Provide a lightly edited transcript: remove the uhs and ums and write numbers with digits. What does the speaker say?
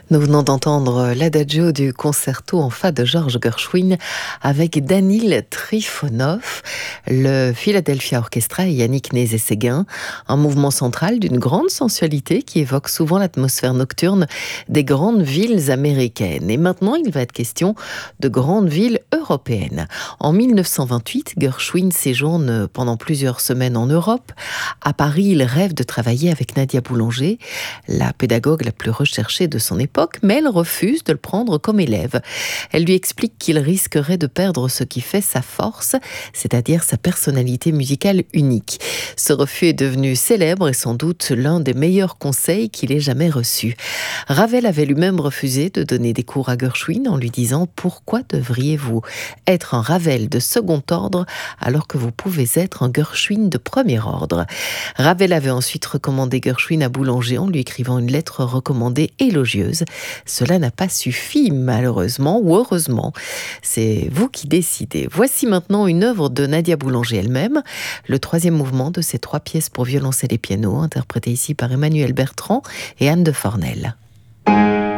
Nous venons d'entendre l'adagio du concerto en fa de Georges Gershwin avec Danil Trifonov, le Philadelphia Orchestra et Yannick Nézet-Séguin, un mouvement central d'une grande sensualité qui évoque souvent l'atmosphère nocturne des grandes villes américaines. Et maintenant, il va être question de grandes villes européennes. En 1928, Gershwin séjourne pendant plusieurs semaines en Europe. À Paris, il rêve de travailler avec Nadia Boulanger, la pédagogue la plus recherchée de son époque, mais elle refuse de le prendre comme élève. Elle lui explique qu'il risquerait de perdre ce qui fait sa force, c'est-à-dire sa personnalité musicale unique. Ce refus est devenu célèbre et sans doute l'un des meilleurs conseils qu'il ait jamais reçus. Ravel avait lui-même refusé de donner des cours à Gershwin en lui disant « Pourquoi devriez-vous être un Ravel de second ordre alors que vous pouvez être un Gershwin de premier ordre ?» Ravel avait ensuite recommandé Gershwin à Boulanger en lui écrivant une lettre recommandée élogieuse. Cela n'a pas suffi, malheureusement ou heureusement. C'est vous qui décidez. Voici maintenant une œuvre de Nadia Boulanger elle-même, le troisième mouvement de ces 3 pièces pour violoncelle et piano, interprété ici par Emmanuel Bertrand et Anne de Fornel.